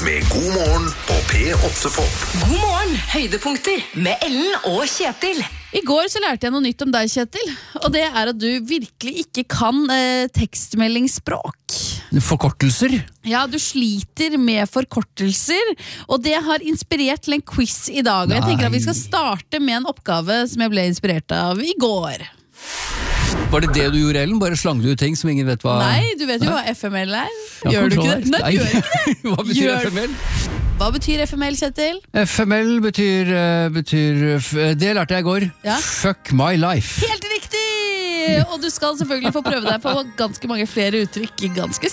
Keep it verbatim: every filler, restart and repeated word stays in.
med God morgen på P åtte Pop. God morgen, høydepunkter med Ellen og Kjetil. I går så lærte jeg noe nytt om deg, Kjetil. Og det er at du virkelig ikke kan eh, tekstmeldingsspråk. Forkortelser? Ja, du sliter med forkortelser. Og det har inspirert til en quiz i dag. Og jeg tenker at vi skal starte med en oppgave som jeg ble inspirert av i går. Var det det du gjorde, Ellen? Bare slang du ut ting som ingen vet hva... Nei, du vet jo hva F M L er. Ja, Gjør du ikke det? Nei, Nei. du gjør ikke det. Hva betyr Gjør- F M L? Hva betyr F M L, Kjetil? F M L betyr, eh, betyr f- det lærte jeg i går. Ja. Fuck my life. Helt riktig! Og du skal selvfølgelig få prøve deg på ganske mange flere uttrykk ganske